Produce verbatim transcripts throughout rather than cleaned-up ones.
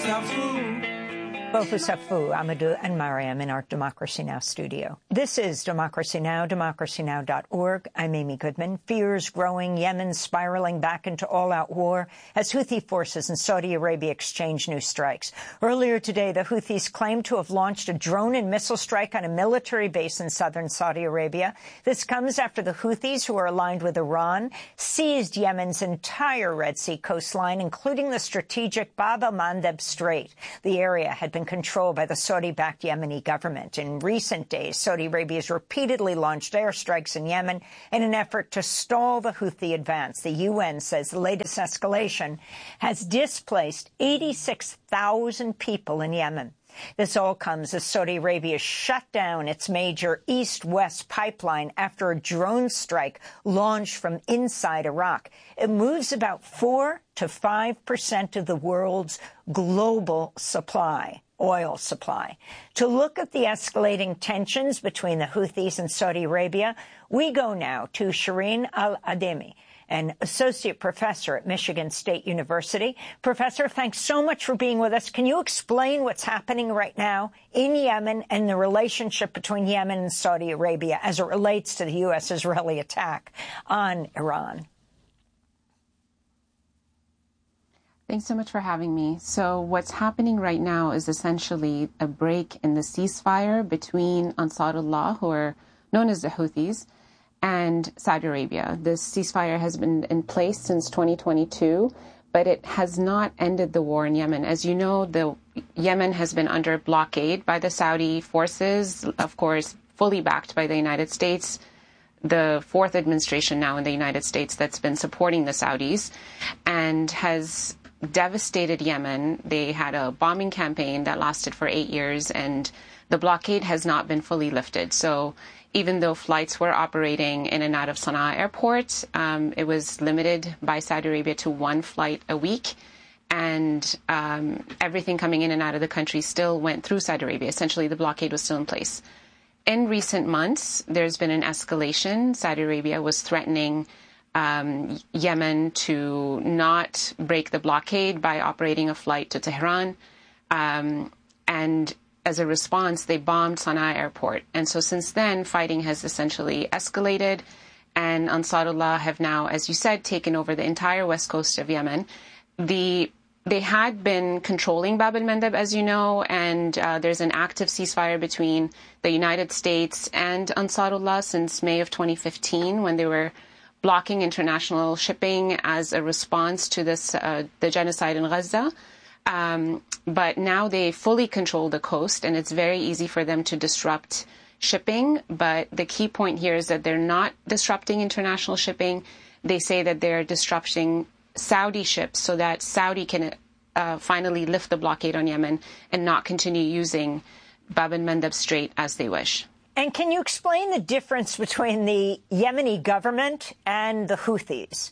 Bofu Safu, Amadou, and Mariam in our Democracy Now! Studio. This is Democracy Now!, democracy now dot org. I'm Amy Goodman. Fears growing, Yemen spiraling back into all-out war as Houthi forces in Saudi Arabia exchange new strikes. Earlier today, the Houthis claimed to have launched a drone and missile strike on a military base in southern Saudi Arabia. This comes after the Houthis, who are aligned with Iran, seized Yemen's entire Red Sea coastline, including the strategic Bab el-Mandeb Strait. The area had been controlled by the Saudi-backed Yemeni government. In recent days, Saudi Arabia has repeatedly launched airstrikes in Yemen in an effort to stall the Houthi advance. The U N says the latest escalation has displaced eighty-six thousand people in Yemen. This all comes as Saudi Arabia shut down its major east-west pipeline after a drone strike launched from inside Iraq. It moves about four to five percent of the world's global supply, oil supply. To look at the escalating tensions between the Houthis and Saudi Arabia, we go now to Shireen Al-Ademi, an associate professor at Michigan State University. Professor, thanks so much for being with us. Can you explain what's happening right now in Yemen and the relationship between Yemen and Saudi Arabia as it relates to the U S Israeli attack on Iran? Thanks so much for having me. So what's happening right now is essentially a break in the ceasefire between Ansarullah, who are known as the Houthis, and Saudi Arabia. This ceasefire has been in place since twenty twenty-two, but it has not ended the war in Yemen. As you know, the Yemen has been under blockade by the Saudi forces, of course, fully backed by the United States, the fourth administration now in the United States that's been supporting the Saudis, and has devastated Yemen. They had a bombing campaign that lasted for eight years, and the blockade has not been fully lifted. So even though flights were operating in and out of Sana'a airport, um, it was limited by Saudi Arabia to one flight a week. And um, everything coming in and out of the country still went through Saudi Arabia. Essentially, the blockade was still in place. In recent months, there's been an escalation. Saudi Arabia was threatening um, Yemen to not break the blockade by operating a flight to Tehran. Um, and as a response, they bombed Sana'a airport. And so since then, fighting has essentially escalated. And Ansarullah have now, as you said, taken over the entire west coast of Yemen. The They had been controlling Bab el-Mandeb, as you know, and uh, there's an active ceasefire between the United States and Ansarullah since May of twenty fifteen, when they were blocking international shipping as a response to this uh, the genocide in Gaza. Um, but now they fully control the coast, and it's very easy for them to disrupt shipping. But the key point here is that they're not disrupting international shipping. They say that they're disrupting Saudi ships so that Saudi can uh, finally lift the blockade on Yemen and not continue using Bab el-Mandeb Strait as they wish. And can you explain the difference between the Yemeni government and the Houthis?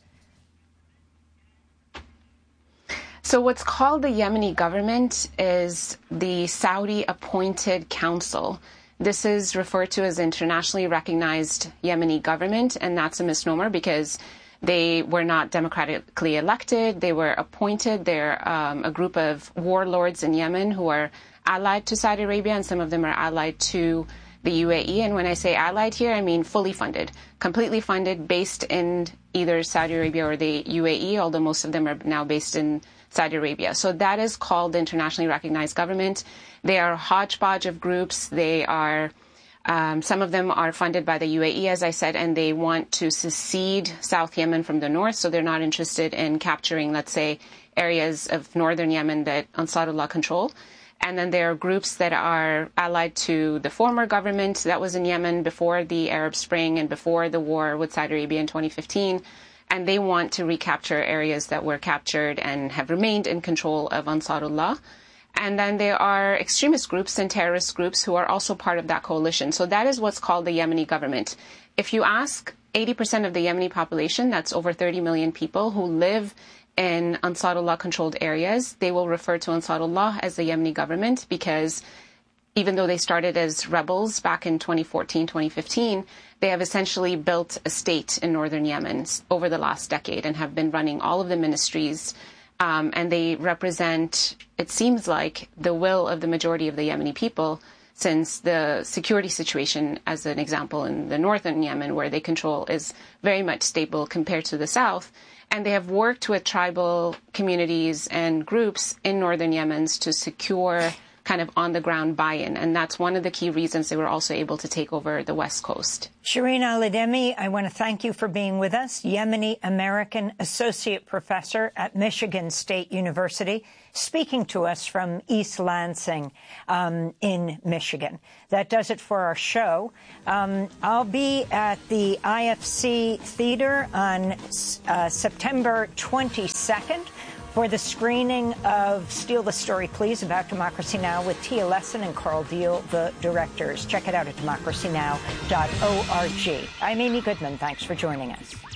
So what's called the Yemeni government is the Saudi-appointed council. This is referred to as internationally recognized Yemeni government, and that's a misnomer because they were not democratically elected. They were appointed. They're um, a group of warlords in Yemen who are allied to Saudi Arabia, and some of them are allied to the U A E. And when I say allied here, I mean fully funded, completely funded, based in either Saudi Arabia or the U A E, although most of them are now based in Saudi Arabia. So that is called the internationally recognized government. They are a hodgepodge of groups. They are Um, some of them are funded by the U A E, as I said, and they want to secede South Yemen from the north, so they're not interested in capturing, let's say, areas of northern Yemen that Ansarullah control. And then there are groups that are allied to the former government that was in Yemen before the Arab Spring and before the war with Saudi Arabia in twenty fifteen, and they want to recapture areas that were captured and have remained in control of Ansarullah. And then there are extremist groups and terrorist groups who are also part of that coalition. So that is what's called the Yemeni government. If you ask eighty percent of the Yemeni population, that's over thirty million people who live in Ansarullah-controlled areas, they will refer to Ansarullah as the Yemeni government because even though they started as rebels back in twenty fourteen, twenty fifteen, they have essentially built a state in northern Yemen over the last decade and have been running all of the ministries, Um, and they represent, it seems like, the will of the majority of the Yemeni people, since the security situation, as an example, in the northern Yemen, where they control, is very much stable compared to the south. And they have worked with tribal communities and groups in northern Yemen to secure kind of on-the-ground buy-in. And that's one of the key reasons they were also able to take over the West Coast. Shireen Al-Ademi, I want to thank you for being with us, Yemeni-American Associate Professor at Michigan State University, speaking to us from East Lansing um, in Michigan. That does it for our show. Um, I'll be at the I F C Theater on uh, September twenty-second. For the screening of Steal the Story, Please, about Democracy Now! With Tia Lesson and Carl Deal, the directors. Check it out at democracy now dot org. I'm Amy Goodman. Thanks for joining us.